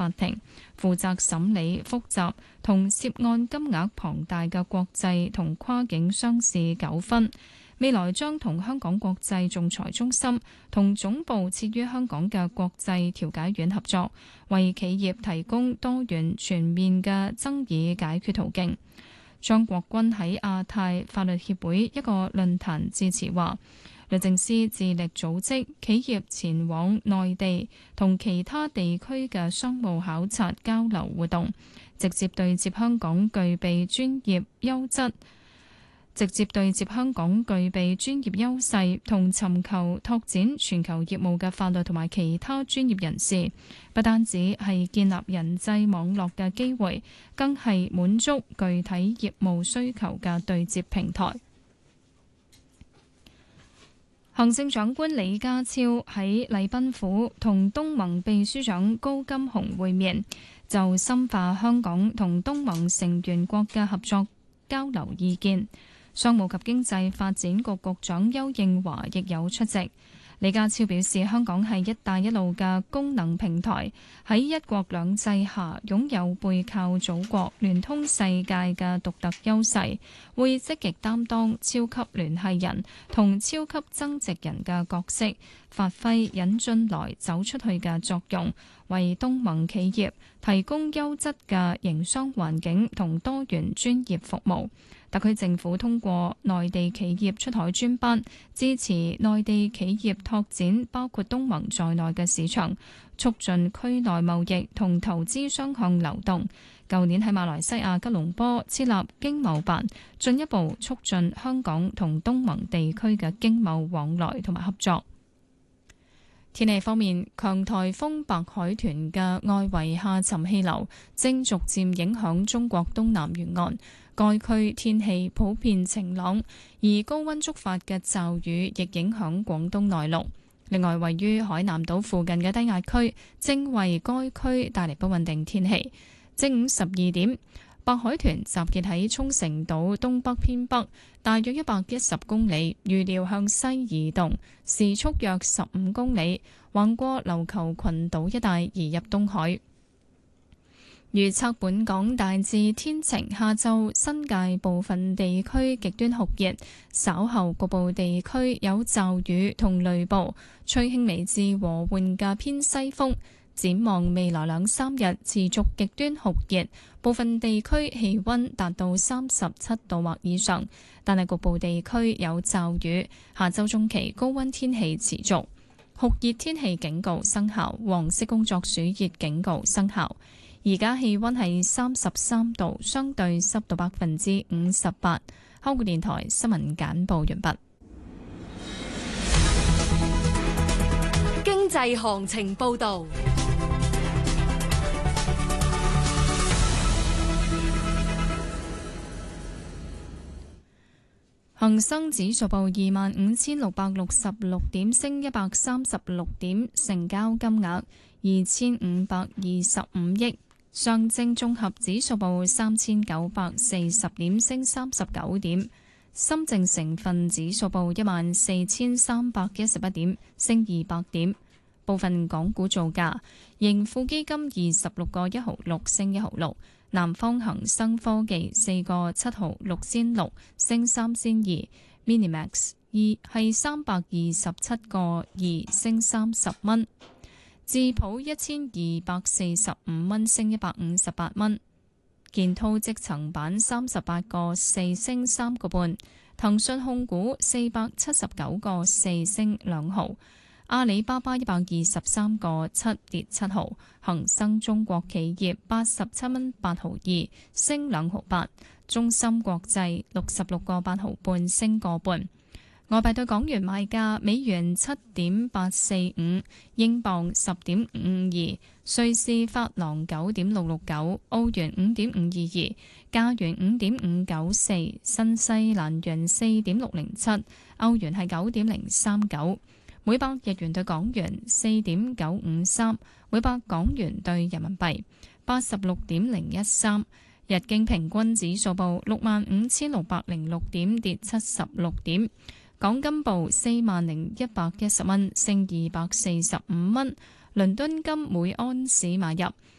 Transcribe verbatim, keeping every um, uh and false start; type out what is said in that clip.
法庭，負責審理複雜同涉案金額龐大嘅國際同跨境商事糾紛。未來將同香港國際仲裁中心同總部設於香港嘅國際調解院合作，為企業提供多元全面嘅爭議解決途徑。張國軍喺亞太法律協會一個論壇致辭話，律政司致力組織企業前往內地同其他地區嘅商務考察交流活動，直接對接香港具備專業優質。直接對接香港具備專業優勢同尋求拓展全球業務嘅法律同埋其他專業人士，不單止係建立人際網絡嘅機會，更係滿足具體業務需求嘅對接平台。行政長官李家超喺禮賓府同東盟秘書長高金洪會面，就深化香港同東盟成員國嘅合作交流意見。商務及經濟發展局局長邱應華亦有出席。李家超表示，香港係一帶一路嘅功能平台，喺一國兩制下擁有背靠祖國、聯通世界嘅獨特優勢，會積極擔當超級聯繫人同超級增值人嘅角色，發揮引進來走出去嘅作用，為東盟企業提供優質嘅營商環境同多元專業服務。特區政府通過內地企業出海專班，支持內地企業拓展包括東盟在內嘅市場，促進區內貿易同投資雙向流動。舊年喺馬來西亞吉隆坡設立經貿辦，進一步促進香港同東盟地區嘅經貿往來同埋合作。天氣方面，強颱風白海豚嘅外圍下沉氣流正逐漸影響中國東南沿岸，該區天氣普遍晴朗，而高溫觸發嘅驟雨亦影響廣東內陸。另外，位於海南島附近嘅低壓區正為該區帶嚟不穩定天氣。正午十二點，白海豚集結喺沖繩島東北偏北，大約一百一十公里，預料向西移動，時速約十五公里，橫過琉球群島一帶移入東海。預測本港大致天晴，下晝新界部分地區極端酷熱，稍後局部地區有驟雨同雷暴，吹輕微至和緩嘅偏西風。展望未來兩三日持續極端酷熱，部分地區氣溫達到三十七度或以上，但係局部地區有驟雨。下週中期高溫天氣持續，酷熱天氣警告生效，黃色工作暑熱警告生效。而家氣溫係三十三度，相對濕度百分之五十八。香港電台新聞簡報完畢。 經濟行情報道。 恒生指數報二萬五千六百六十六點，升一百三十六點，成交金額二千五百二十五億。上證綜合指數報三千九百四十點，升三十九點。深證成分指數報一萬四千三百一十一點，升二百點。部分港股造價，盈富基金二十六個一毫六，升一毫六。南方恒生科技四個七毫六仙六，升三仙二。Minimax 二係三百二十七個二，升三十蚊。智普一千二百四十五蚊，升一百五十八蚊。建滔積層板三十八個四，升三個半。騰訊控股四百七十九個四，升兩毫。阿里巴巴一百二十三個七，跌七毫。恒生中國企業八十七蚊八毫二，升兩毫八。中芯國際六十六個八毫半，升個半。外幣對港元賣價：美元七點八四五，英鎊十點五二，瑞士法郎九點六六九，澳元五點五二二，加元五點五九四，新西蘭元四點六零七，歐元係九點零三九。每百日元對港元四點九五三，每百港元對人民幣八十六點零一三。日經平均指數報六萬五千六百零六點，跌七十六點。港金報四萬零一百一十蚊，升二百四十五蚊。倫敦金每安士買入